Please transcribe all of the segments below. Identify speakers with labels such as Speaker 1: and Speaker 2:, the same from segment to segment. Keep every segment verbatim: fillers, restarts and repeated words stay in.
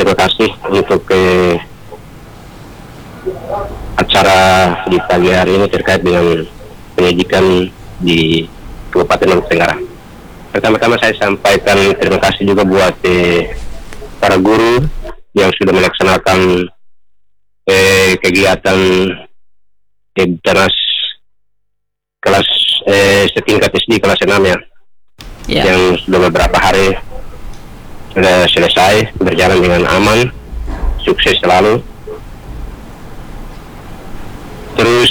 Speaker 1: terima kasih untuk eh, acara di pagi hari ini terkait dengan penyidikan di Kabupaten Lombok Tenggara. Pertama-tama saya sampaikan terima kasih juga buat eh, para guru yang sudah melaksanakan eh, kegiatan Ebtanas kelas eh, setingkat S D kelas enam ya, yeah. yang sudah beberapa hari sudah selesai berjalan dengan aman, sukses selalu. Terus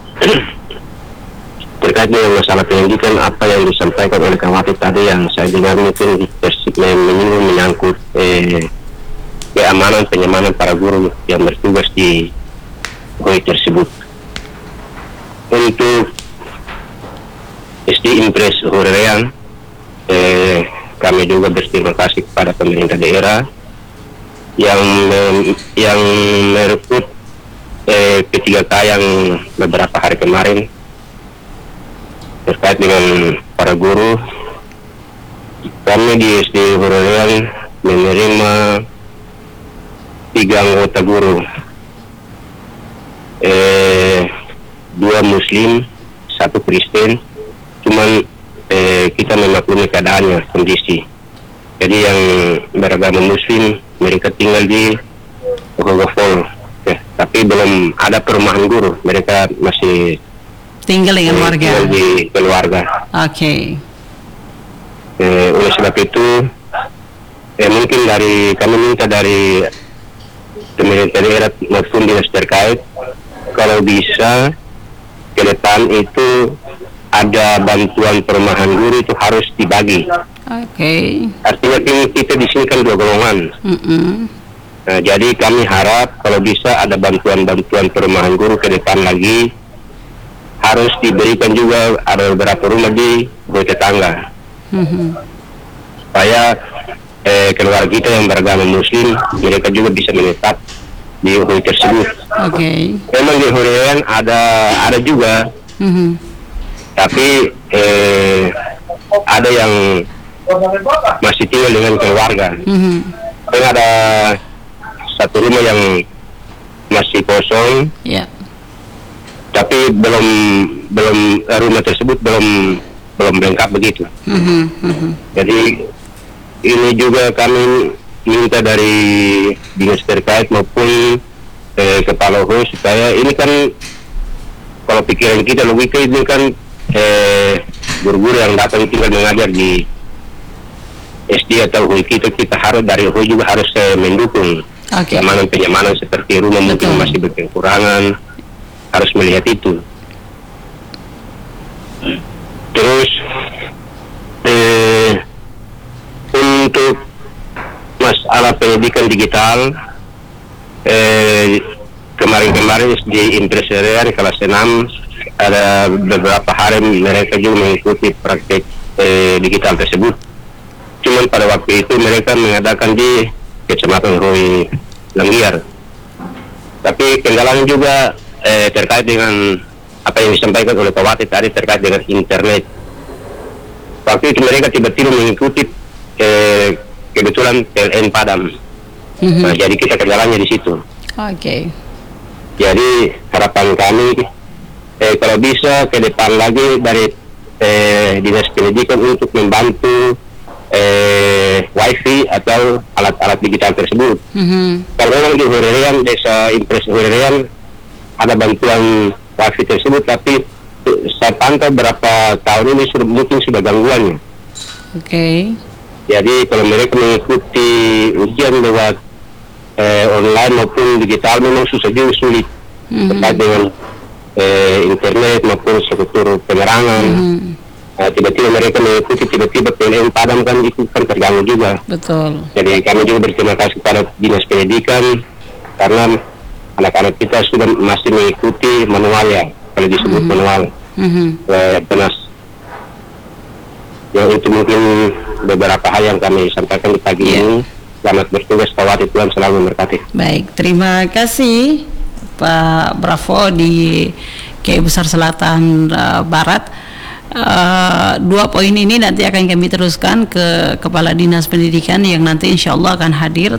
Speaker 1: terkait dengan masalah pendidikan, apa yang disampaikan oleh Kawati tadi yang saya dengar mungkin menyinggung menyangkut eh, keamanan penyamanan para guru yang bertugas di H O I tersebut. Untuk S D Impres Horerean, eh, kami juga berterima kasih kepada pemerintah daerah yang yang merekrut eh, P tiga K yang beberapa hari kemarin terkait dengan para guru. Kami di S D Horerean menerima tiga anggota guru, eh, dua Muslim, satu Kristen. Cuman eh, kita memaklumi keadaannya, kondisi. Jadi yang beragama Muslim mereka tinggal di Hogafol, ya, tapi belum ada perumahan guru. Mereka masih
Speaker 2: tinggal dengan eh, warga.
Speaker 1: Tinggal di keluarga.
Speaker 2: Oke. Okay.
Speaker 1: Eh, oleh sebab itu, eh, mungkin dari kami minta dari pemerintah daerah maupun dinas terkait, kalau bisa ke depan itu ada bantuan perumahan guru itu harus dibagi.
Speaker 2: Oke. Okay.
Speaker 1: Artinya kita di sini kan dua golongan.
Speaker 2: Mm-mm.
Speaker 1: Nah, jadi kami harap kalau bisa ada bantuan-bantuan perumahan guru ke depan lagi, harus diberikan juga ada beberapa rumah di tetangga.
Speaker 2: Mm-hmm.
Speaker 1: Supaya eh, keluarga kita yang beragama Muslim mereka juga bisa menetap di H O I tersebut.
Speaker 2: Oke. Okay.
Speaker 1: Memang di Horerean ada ada juga.
Speaker 2: Mm-hmm.
Speaker 1: Tapi eh, ada yang masih tinggal dengan keluarga. Mm-hmm. Dan ada satu rumah yang masih kosong.
Speaker 2: Yeah.
Speaker 1: Tapi belum belum rumah tersebut belum belum lengkap begitu.
Speaker 2: Mm-hmm. Mm-hmm.
Speaker 1: Jadi ini juga kami minta dari dinas terkait maupun eh, kepala H O I supaya ini kan kalau pikiran kita logika ini kan eh, guru-guru yang datang tinggal mengajar di S D atau H O I kita kita harus dari H O I juga harus eh, mendukung
Speaker 2: okay.
Speaker 1: keamanan penyamanan seperti rumah mungkin
Speaker 2: Betul.
Speaker 1: masih berkekurangan, harus melihat itu. Terus eh, untuk masalah pendidikan digital, eh, kemarin-kemarin di Impres Horerean kelas enam ada beberapa hari mereka juga mengikuti praktik eh, digital tersebut. Cuman pada waktu itu mereka mengadakan di Kecamatan H O I Langgiar. Tapi kendalanya juga eh, terkait dengan apa yang disampaikan oleh Pak Wati tadi terkait dengan internet. Waktu itu mereka tiba-tiba mengikuti eh, kebetulan P L N padam. Mm-hmm. Nah, jadi kita kendalanya di situ.
Speaker 2: Oke. Okay.
Speaker 1: Jadi harapan kami eh, kalau bisa ke depan lagi dari eh, dinas pendidikan untuk membantu eh, wifi atau alat-alat digital tersebut. Mm-hmm. Kalau memang di Horerean, desa Impres Horerean ada bantuan wifi tersebut, tapi saya pantau berapa tahun ini sudah, mungkin sudah gangguannya.
Speaker 2: Oke. Okay.
Speaker 1: Jadi kalau mereka mengikuti ujian lewat eh, online maupun digital memang susah juga, sulit. Mm-hmm. Terkait dengan eh, internet maupun struktur penerangan. Mm-hmm. Nah, tiba-tiba mereka mengikuti, tiba-tiba P L N padam kan itu kan terganggu juga.
Speaker 2: Betul.
Speaker 1: Jadi kami juga berterima kasih kepada dinas pendidikan karena anak-anak kita sudah masih mengikuti manual ya, kalau disebut mm-hmm. manual. Mm-hmm. Eh, penas. Ya itu mungkin beberapa hal yang kami sampaikan di pagi yeah. ini. Selamat bertugas, Pak Wati, Tuhan selalu memberkati.
Speaker 2: Baik, terima kasih Pak Bravo di K I Besar Selatan uh, Barat. Uh, dua poin ini nanti akan kami teruskan ke Kepala Dinas Pendidikan yang nanti insya Allah akan hadir